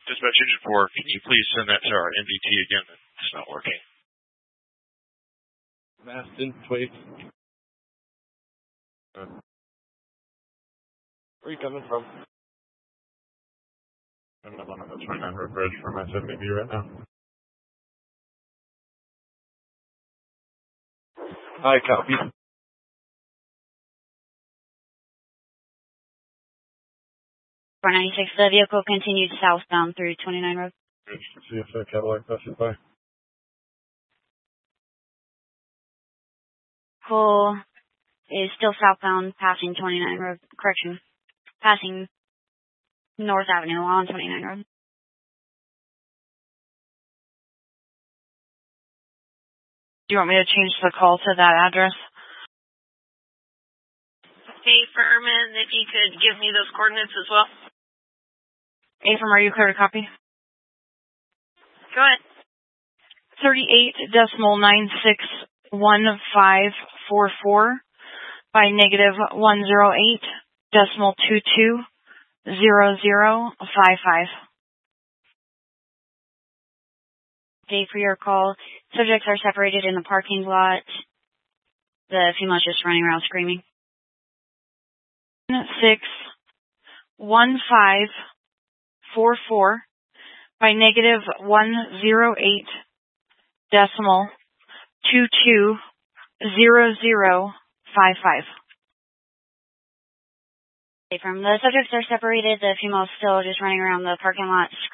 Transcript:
Dispatch Engine 4, can you please send that to our MDT again? It's not working. Maston, please. Where are you coming from? I'm on the 29 Road Bridge for my 70B right now. Hi, copy. 496, the vehicle continued southbound through 29 Road. See if that Cadillac passes by. Vehicle is still southbound, passing 29 Road. Correction. Passing North Avenue on 29 Road. Do you want me to change the call to that address? Hey, Furman, if you could give me those coordinates as well. Affirm, are you clear to copy? Go ahead. 38.961544 by negative 108.220055. Day for your call. Subjects are separated in the parking lot. The female's just running around screaming. 61544 by negative 108.220055. From the subjects are separated, the female's still just running around the parking lot